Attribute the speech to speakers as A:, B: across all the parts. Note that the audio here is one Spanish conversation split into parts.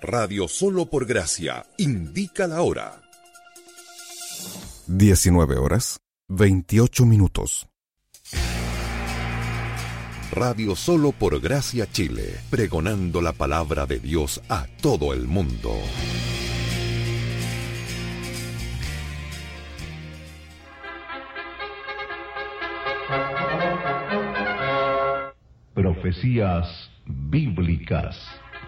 A: Radio Solo por Gracia indica la hora.
B: 19:28.
A: Radio Solo por Gracia Chile, pregonando la palabra de Dios a todo el mundo.
C: Profecías bíblicas.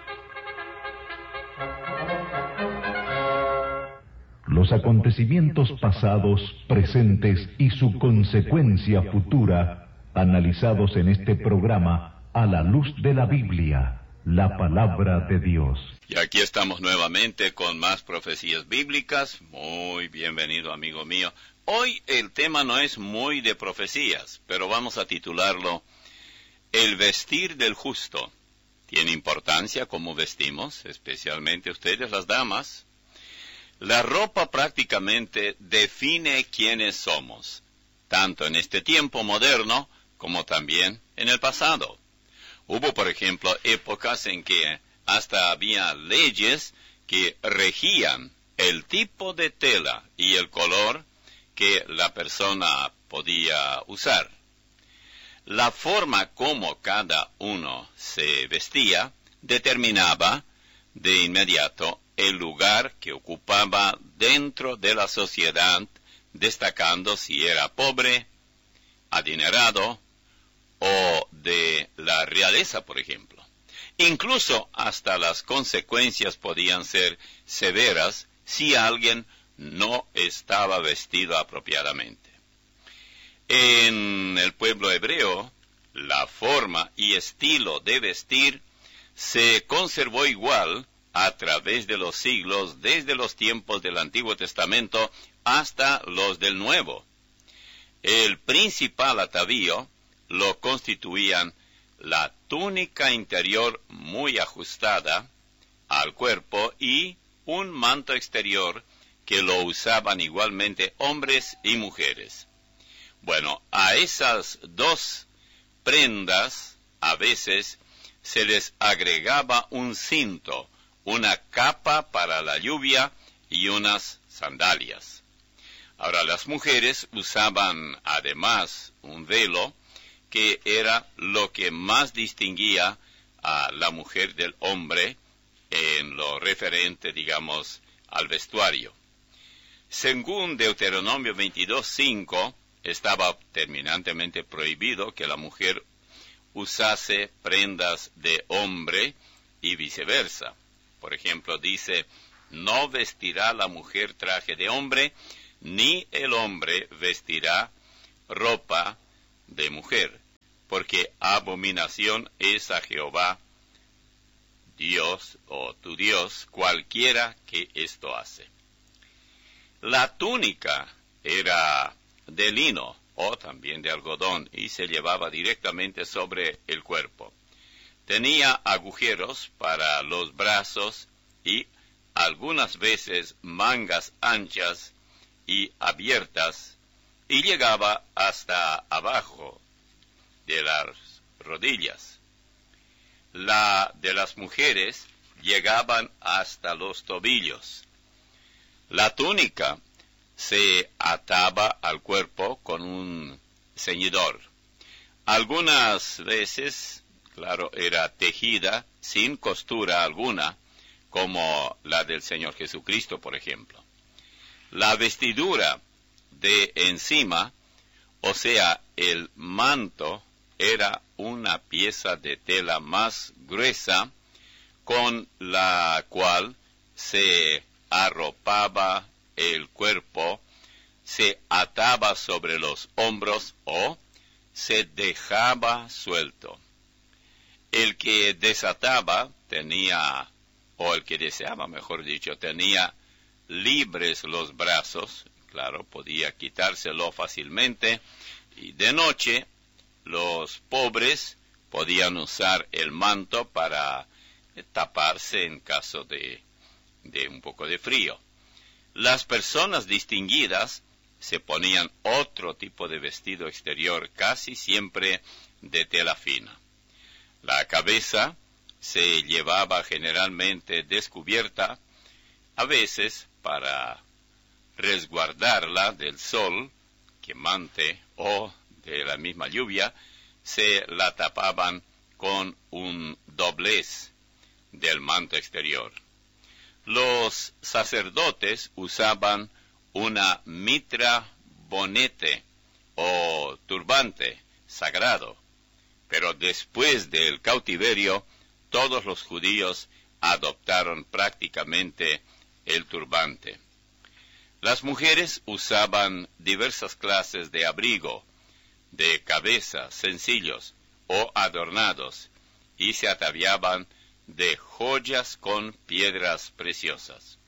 C: Los acontecimientos pasados, presentes y su consecuencia futura, analizados en este programa a la luz de la Biblia, la palabra de Dios.
D: Y aquí estamos nuevamente con más profecías bíblicas. Muy bienvenido, amigo mío. Hoy el tema no es muy de profecías, pero vamos a titularlo El vestir del justo. Tiene importancia cómo vestimos, especialmente ustedes las damas. La ropa prácticamente define quiénes somos, tanto en este tiempo moderno como también en el pasado. Hubo, por ejemplo, épocas en que hasta había leyes que regían el tipo de tela y el color que la persona podía usar. La forma como cada uno se vestía determinaba de inmediato el lugar que ocupaba dentro de la sociedad, destacando si era pobre, adinerado o de la realeza, por ejemplo. Incluso hasta las consecuencias podían ser severas si alguien no estaba vestido apropiadamente. En el pueblo hebreo, la forma y estilo de vestir se conservó igual a través de los siglos, desde los tiempos del Antiguo Testamento hasta los del Nuevo. El principal atavío lo constituían la túnica interior muy ajustada al cuerpo y un manto exterior que lo usaban igualmente hombres y mujeres. Bueno, a esas dos prendas a veces se les agregaba un cinto, una capa para la lluvia y unas sandalias. Ahora, las mujeres usaban además un velo que era lo que más distinguía a la mujer del hombre en lo referente, digamos, al vestuario. Según Deuteronomio 22:5, estaba terminantemente prohibido que la mujer usase prendas de hombre y viceversa. Por ejemplo, dice, no vestirá la mujer traje de hombre, ni el hombre vestirá ropa de mujer, porque abominación es a Jehová, Dios o tu Dios, cualquiera que esto hace. La túnica era de lino o también de algodón y se llevaba directamente sobre el cuerpo. Tenía agujeros para los brazos y algunas veces mangas anchas y abiertas y llegaba hasta abajo de las rodillas. La de las mujeres llegaban hasta los tobillos. La túnica se ataba al cuerpo con un ceñidor. Algunas veces, claro, era tejida sin costura alguna, como la del Señor Jesucristo, por ejemplo. La vestidura de encima, o sea, el manto, era una pieza de tela más gruesa, con la cual se arropaba el cuerpo, se ataba sobre los hombros o se dejaba suelto. El que desataba tenía, o el que deseaba, mejor dicho, tenía libres los brazos, claro, podía quitárselo fácilmente, y de noche los pobres podían usar el manto para taparse en caso de un poco de frío. Las personas distinguidas se ponían otro tipo de vestido exterior, casi siempre de tela fina. La cabeza se llevaba generalmente descubierta, a veces para resguardarla del sol quemante o de la misma lluvia, se la tapaban con un doblez del manto exterior. Los sacerdotes usaban una mitra bonete o turbante sagrado, pero después del cautiverio, todos los judíos adoptaron prácticamente el turbante. Las mujeres usaban diversas clases de abrigo, de cabeza, sencillos o adornados, y se ataviaban de joyas con piedras preciosas.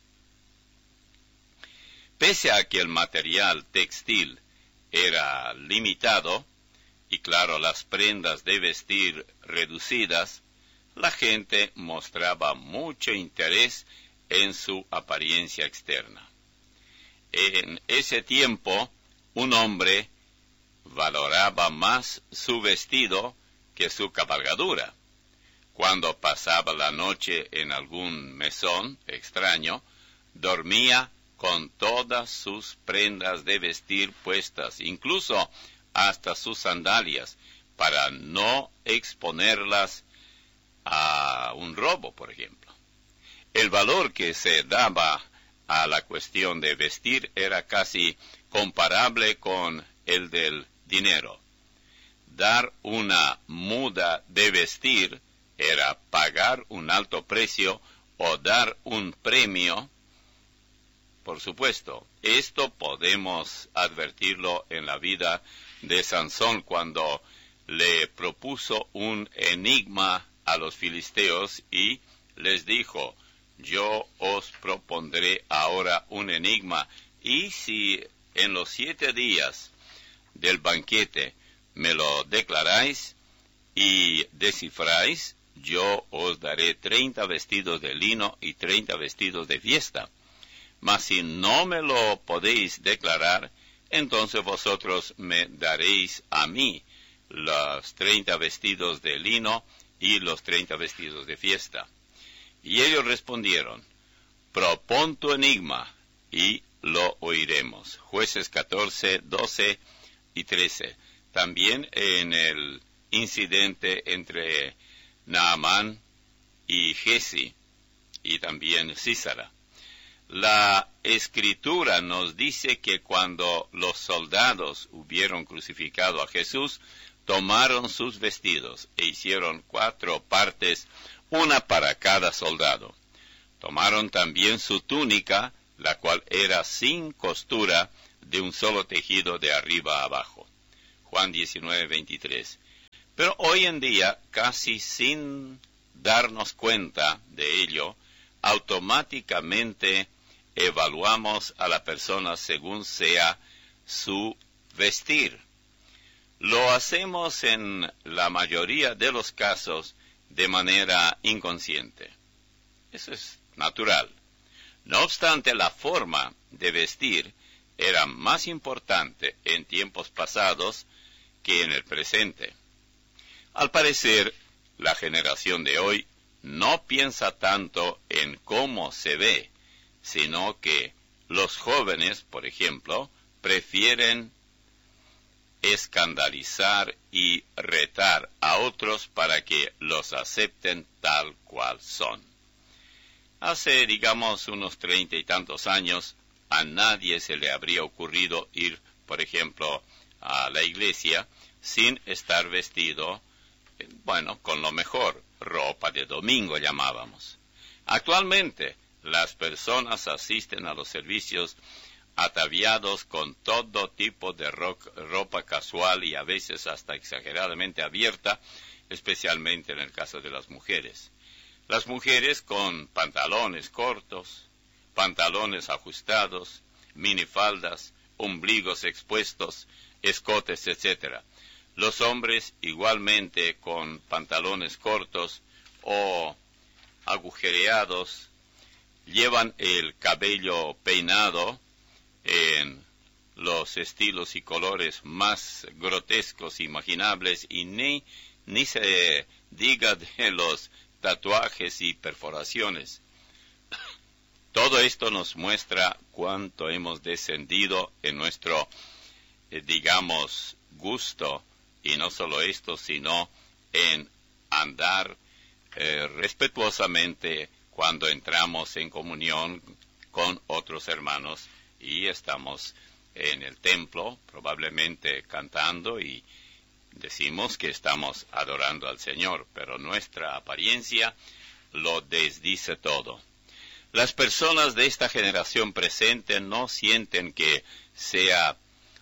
D: Pese a que el material textil era limitado, y claro, las prendas de vestir reducidas, la gente mostraba mucho interés en su apariencia externa. En ese tiempo, un hombre valoraba más su vestido que su cabalgadura. Cuando pasaba la noche en algún mesón extraño, dormía con todas sus prendas de vestir puestas, incluso hasta sus sandalias, para no exponerlas a un robo, por ejemplo. El valor que se daba a la cuestión de vestir era casi comparable con el del dinero. Dar una muda de vestir era pagar un alto precio o dar un premio. Por supuesto, esto podemos advertirlo en la vida de Sansón cuando le propuso un enigma a los filisteos y les dijo: yo os propondré ahora un enigma, y si en los 7 días del banquete me lo declaráis y descifráis, yo os daré 30 vestidos de lino y 30 vestidos de fiesta. Mas si no me lo podéis declarar, entonces vosotros me daréis a mí los 30 vestidos de lino y los 30 vestidos de fiesta. Y ellos respondieron: propón tu enigma y lo oiremos. Jueces 14, 12 y 13. También en el incidente entre Naamán y Giezi y también Sísara. La Escritura nos dice que cuando los soldados hubieron crucificado a Jesús, tomaron sus vestidos e hicieron 4 partes, una para cada soldado. Tomaron también su túnica, la cual era sin costura, de un solo tejido de arriba a abajo. Juan 19, 23. Pero hoy en día, casi sin darnos cuenta de ello, automáticamente evaluamos a la persona según sea su vestir. Lo hacemos en la mayoría de los casos de manera inconsciente. Eso es natural. No obstante, la forma de vestir era más importante en tiempos pasados que en el presente. Al parecer, la generación de hoy no piensa tanto en cómo se ve, sino que los jóvenes, por ejemplo, prefieren escandalizar y retar a otros para que los acepten tal cual son. Hace, digamos, unos 30 y tantos años, a nadie se le habría ocurrido ir, por ejemplo, a la iglesia sin estar vestido, con lo mejor, ropa de domingo llamábamos. Actualmente, las personas asisten a los servicios ataviados con todo tipo de ropa casual y a veces hasta exageradamente abierta, especialmente en el caso de las mujeres. Las mujeres con pantalones cortos, pantalones ajustados, minifaldas, ombligos expuestos, escotes, etc. Los hombres igualmente con pantalones cortos o agujereados, llevan el cabello peinado en los estilos y colores más grotescos imaginables, y ni se diga de los tatuajes y perforaciones. Todo esto nos muestra cuánto hemos descendido en nuestro, gusto, y no solo esto, sino en andar respetuosamente cuando entramos en comunión con otros hermanos y estamos en el templo, probablemente cantando, y decimos que estamos adorando al Señor, pero nuestra apariencia lo desdice todo. Las personas de esta generación presente no sienten que sea,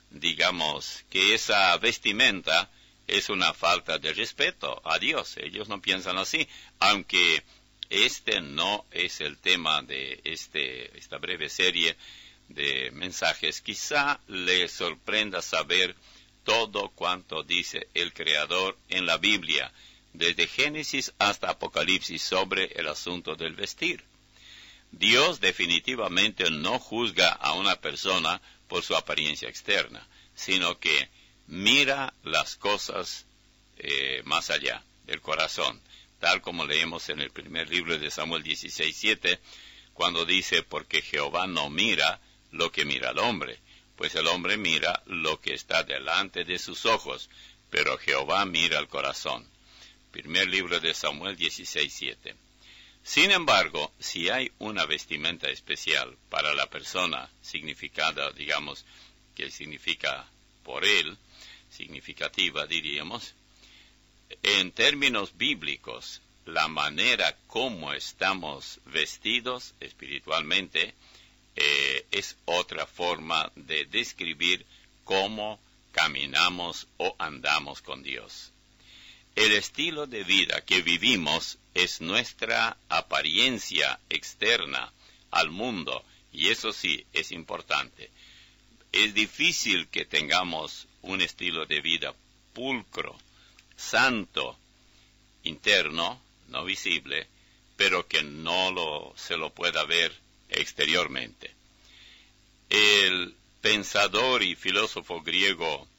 D: que esa vestimenta es una falta de respeto a Dios. Ellos no piensan así, aunque este no es el tema de esta breve serie de mensajes. Quizá les sorprenda saber todo cuanto dice el Creador en la Biblia, desde Génesis hasta Apocalipsis, sobre el asunto del vestir. Dios definitivamente no juzga a una persona por su apariencia externa, sino que mira las cosas más allá del corazón, tal como leemos en el primer libro de Samuel 16:7, cuando dice: porque Jehová no mira lo que mira el hombre, pues el hombre mira lo que está delante de sus ojos, pero Jehová mira el corazón. Primer libro de Samuel 16:7. Sin embargo, si hay una vestimenta especial para la persona, significada, que significa por él, significativa, diríamos, en términos bíblicos, la manera como estamos vestidos espiritualmente es otra forma de describir cómo caminamos o andamos con Dios. El estilo de vida que vivimos es nuestra apariencia externa al mundo, y eso sí es importante. Es difícil que tengamos un estilo de vida pulcro, santo, interno, no visible, pero que se lo pueda ver exteriormente. El pensador y filósofo griego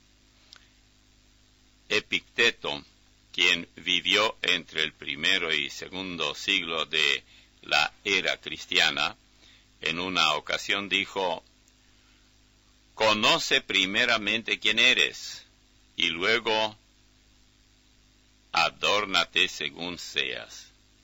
D: Epicteto, quien vivió entre el primero y segundo siglo de la era cristiana, en una ocasión dijo: conoce primeramente quién eres, y luego adórnate según seas.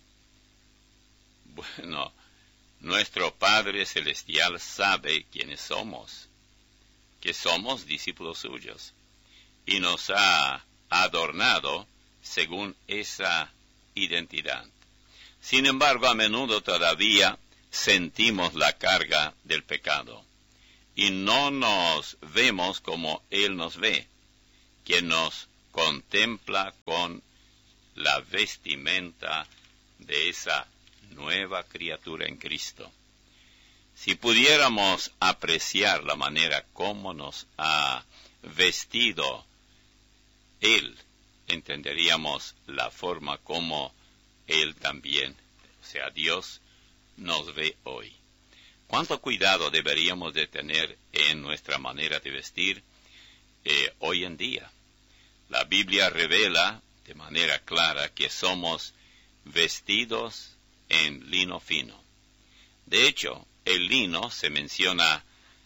D: Bueno, nuestro Padre Celestial sabe quiénes somos, que somos discípulos suyos, y nos ha adornado según esa identidad. Sin embargo, a menudo todavía sentimos la carga del pecado, y no nos vemos como Él nos ve, quien nos contempla con la vestimenta de esa nueva criatura en Cristo. Si pudiéramos apreciar la manera como nos ha vestido Él, entenderíamos la forma como Él también, o sea, Dios, nos ve hoy. ¿Cuánto cuidado deberíamos de tener en nuestra manera de vestir hoy en día? La Biblia revela de manera clara que somos vestidos en lino fino. De hecho, el lino se menciona,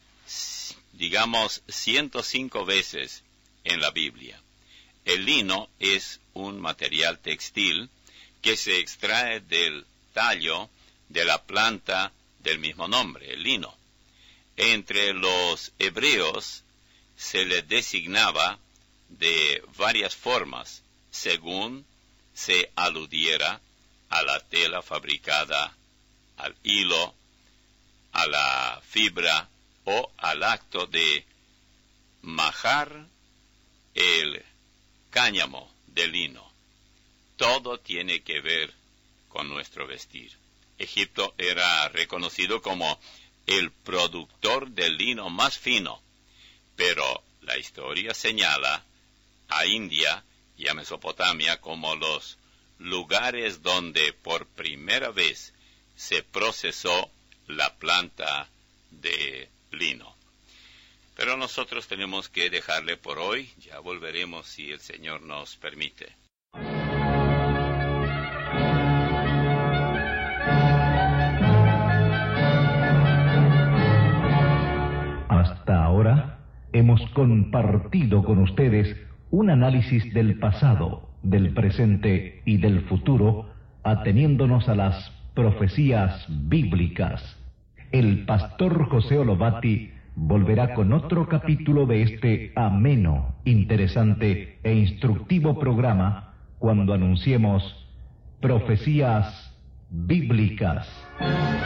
D: 105 veces en la Biblia. El lino es un material textil que se extrae del tallo de la planta del mismo nombre, el lino. Entre los hebreos se le designaba de varias formas, según se aludiera a la tela fabricada, al hilo, a la fibra o al acto de majar el cáñamo de lino. Todo tiene que ver con nuestro vestir. Egipto era reconocido como el productor de lino más fino, pero la historia señala a India y a Mesopotamia como los lugares donde por primera vez se procesó la planta de lino. Pero nosotros tenemos que dejarle por hoy. Ya volveremos si el Señor nos permite.
C: compartido con ustedes un análisis del pasado, del presente y del futuro, ateniéndonos a las profecías bíblicas. El pastor José Olobati volverá con otro capítulo de este ameno, interesante e instructivo programa cuando anunciemos Profecías Bíblicas.